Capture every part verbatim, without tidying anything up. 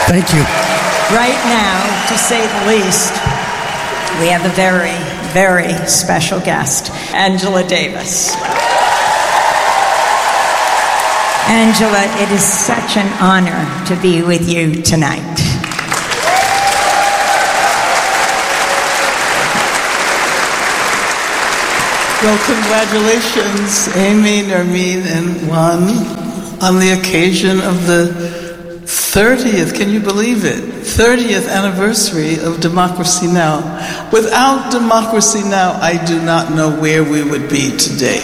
Thank you. Right now, to say the least, we have a very, very special guest, Angela Davis. Angela, it is such an honor to be with you tonight. Well, congratulations, Amy, Nermeen, and Juan, on the occasion of the thirtieth, can you believe it? thirtieth anniversary of Democracy Now! Without Democracy Now!, I do not know where we would be today.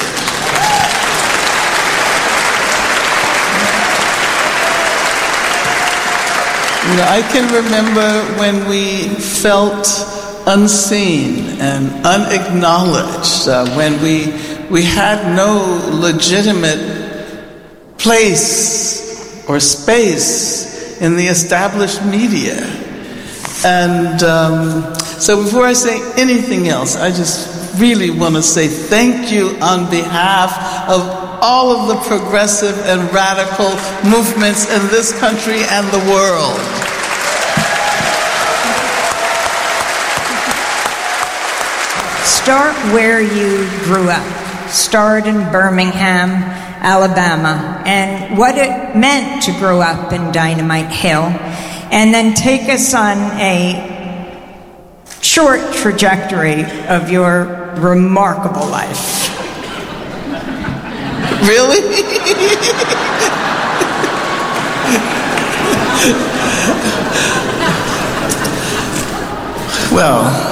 You know, I can remember when we felt unseen and unacknowledged, uh, when we we had no legitimate place or space in the established media. And um, so before I say anything else, I just really want to say thank you on behalf of all of the progressive and radical movements in this country and the world. Start where you grew up. Start in Birmingham, Alabama, and what it meant to grow up in Dynamite Hill, and then take us on a short trajectory of your remarkable life. Really? Well,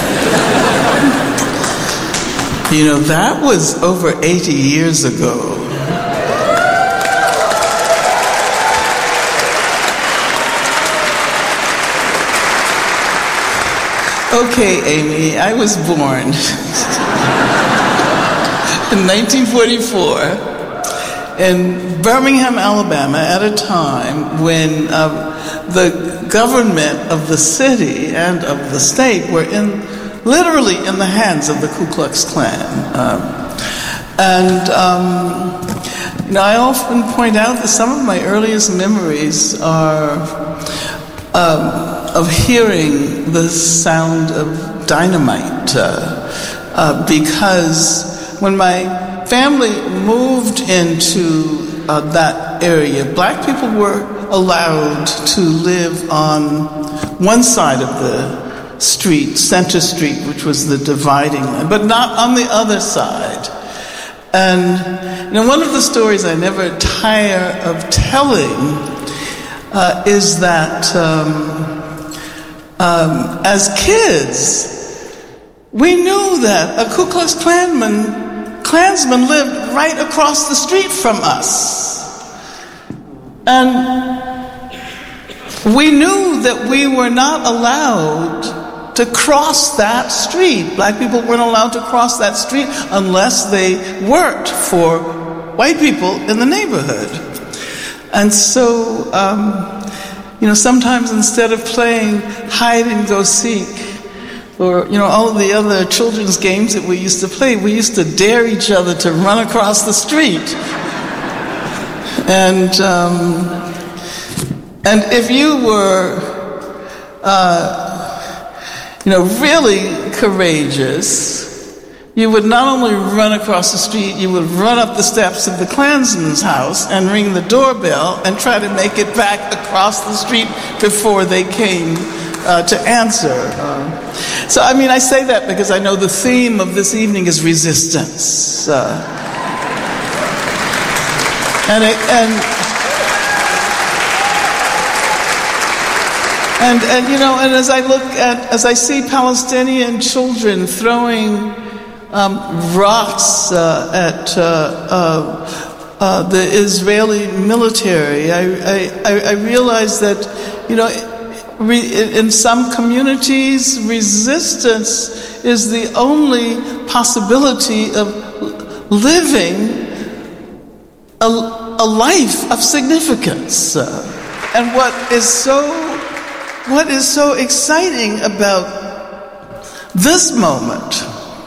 you know, that was over eighty years ago. Okay, Amy, I was born in nineteen forty-four in Birmingham, Alabama, at a time when uh, the government of the city and of the state were in literally in the hands of the Ku Klux Klan. Um, and, um, you know, I often point out that some of my earliest memories are um, of hearing the sound of dynamite, uh, uh, because when my family moved into uh, that area, black people were allowed to live on one side of the street, Center Street, which was the dividing line, but not on the other side. And you know, one of the stories I never tire of telling uh, is that um, um, as kids, we knew that a Ku Klux Klanman, Klansman lived right across the street from us. And we knew that we were not allowed to cross that street. Black people weren't allowed to cross that street unless they worked for white people in the neighborhood. And so, um, you know, sometimes instead of playing hide and go seek, or, you know, all of the other children's games that we used to play, we used to dare each other to run across the street. And, um, and if you were, uh, you know, really courageous, you would not only run across the street, you would run up the steps of the Klansman's house and ring the doorbell and try to make it back across the street before they came uh, to answer. Uh, so, I mean, I say that because I know the theme of this evening is resistance. Uh, and, it, and And, and you know, and as I look at, as I see Palestinian children throwing um, rocks uh, at uh, uh, uh, the Israeli military, I, I, I realize that, you know, re, in some communities, resistance is the only possibility of living a, a life of significance. Uh, and what is so What is so exciting about this moment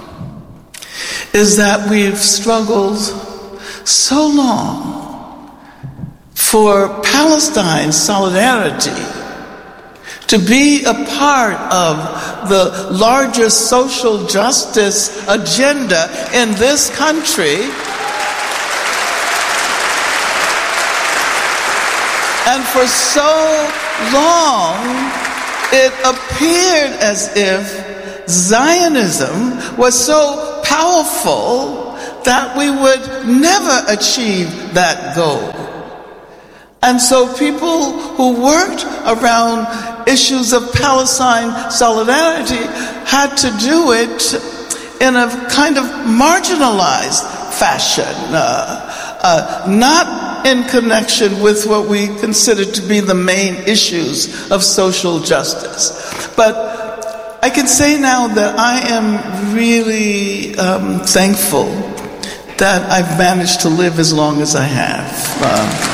is that we've struggled so long for Palestine's solidarity to be a part of the larger social justice agenda in this country. And for so long, it appeared as if Zionism was so powerful that we would never achieve that goal. And so people who worked around issues of Palestine solidarity had to do it in a kind of marginalized fashion, uh, uh, not in connection with what we consider to be the main issues of social justice. But I can say now that I am really um, thankful that I've managed to live as long as I have. Uh,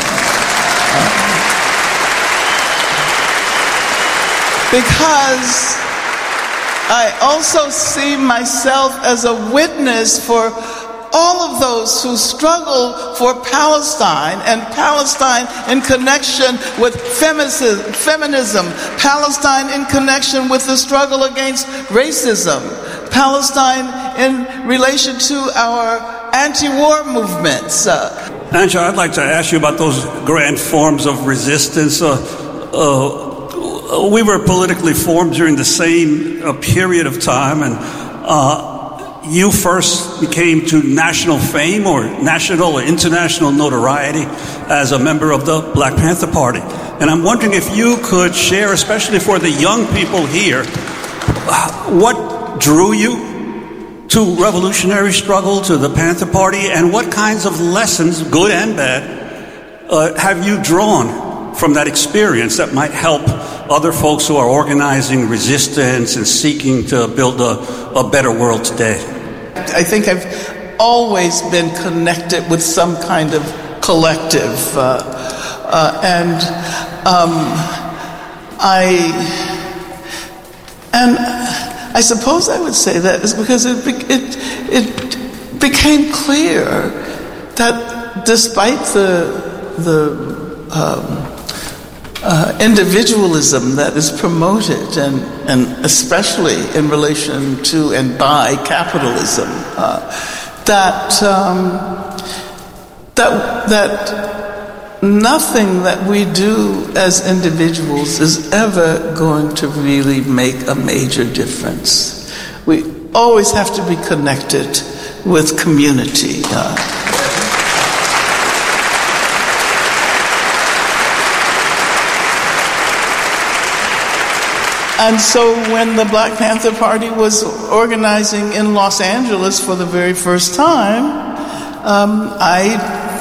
Because I also see myself as a witness for all of those who struggle for Palestine, and Palestine in connection with feminism, Palestine in connection with the struggle against racism, Palestine in relation to our anti-war movements. Uh, Angela, I'd like to ask you about those grand forms of resistance. Uh, uh, We were politically formed during the same uh, period of time, and uh, you first became to national fame or national or international notoriety as a member of the Black Panther Party. And I'm wondering if you could share, especially for the young people here, what drew you to revolutionary struggle, to the Panther Party, and what kinds of lessons, good and bad, uh, have you drawn from that experience that might help other folks who are organizing resistance and seeking to build a, a better world today? I think I've always been connected with some kind of collective, uh, uh, and um, I and I suppose I would say that is because it it it became clear that despite the the um, Uh, individualism that is promoted, and, and especially in relation to and by capitalism, uh, that um, that that nothing that we do as individuals is ever going to really make a major difference. We always have to be connected with community. Uh, And so when the Black Panther Party was organizing in Los Angeles for the very first time, um, I,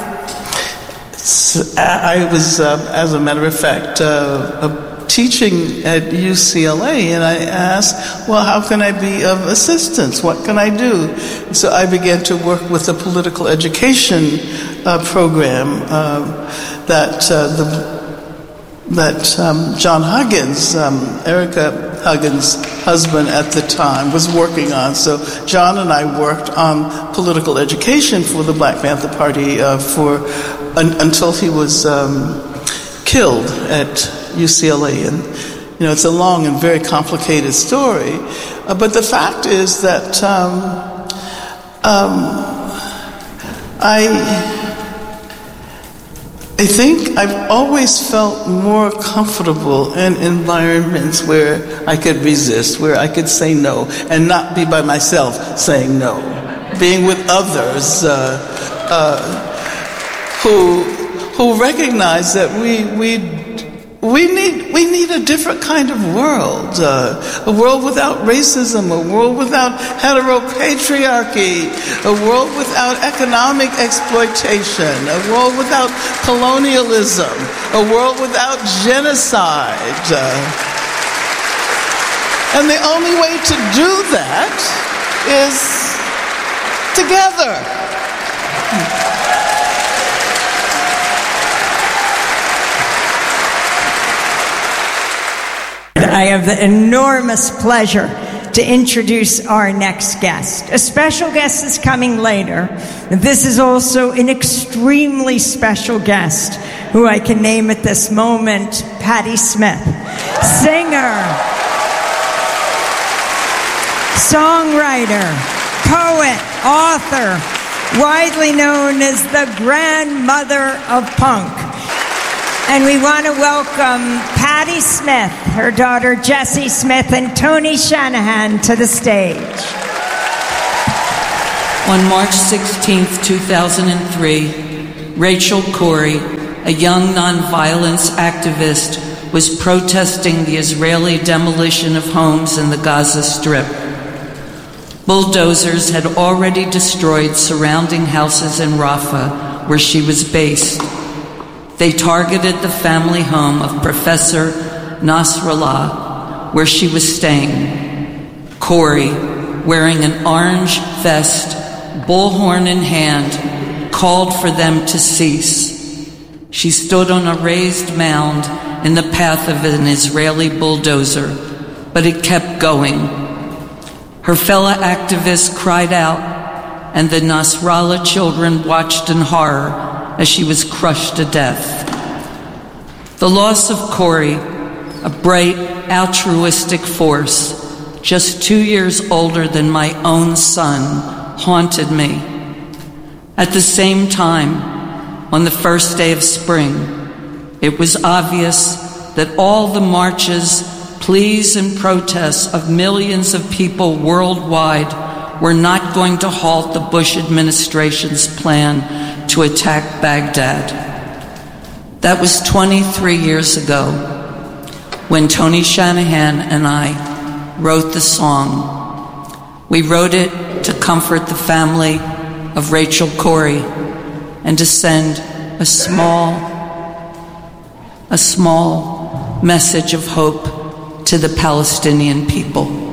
I was, uh, as a matter of fact, uh, teaching at U C L A, and I asked, well, how can I be of assistance? What can I do? So I began to work with the political education uh, program uh, that uh, the that um, John Huggins, um, Erica Huggins' husband at the time, was working on. So John and I worked on political education for the Black Panther Party uh, for un- until he was um, killed at U C L A. And, you know, it's a long and very complicated story. Uh, but the fact is that um, um, I... I think I've always felt more comfortable in environments where I could resist, where I could say no, and not be by myself saying no. Being with others uh, uh, who who recognize that we we we need we need a different kind of world, uh, a world without racism, a world without heteropatriarchy, a world without economic exploitation, a world without colonialism, a world without genocide. Uh, and the only way to do that is together. I have the enormous pleasure to introduce our next guest. A special guest is coming later. This is also an extremely special guest who I can name at this moment, Patti Smith. Singer, songwriter, poet, author, widely known as the grandmother of punk. And we want to welcome Patti Smith, her daughter Jessie Smith, and Tony Shanahan to the stage. On March sixteenth, two thousand three, Rachel Corrie, a young nonviolence activist, was protesting the Israeli demolition of homes in the Gaza Strip. Bulldozers had already destroyed surrounding houses in Rafah, where she was based. They targeted the family home of Professor Nasrallah, where she was staying. Corrie, wearing an orange vest, bullhorn in hand, called for them to cease. She stood on a raised mound in the path of an Israeli bulldozer, but it kept going. Her fellow activists cried out, and the Nasrallah children watched in horror as she was crushed to death. The loss of Corrie, a bright, altruistic force, just two years older than my own son, haunted me. At the same time, on the first day of spring, it was obvious that all the marches, pleas, and protests of millions of people worldwide were not going to halt the Bush administration's plan to attack Baghdad. That was twenty-three years ago when Tony Shanahan and I wrote the song. We wrote it to comfort the family of Rachel Corrie and to send a small, a small message of hope to the Palestinian people.